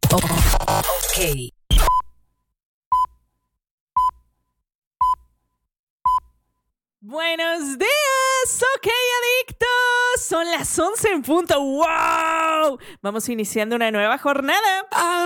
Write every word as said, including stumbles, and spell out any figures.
Ok. Buenos días, ok adictos, son las once en punto, wow, vamos iniciando una nueva jornada.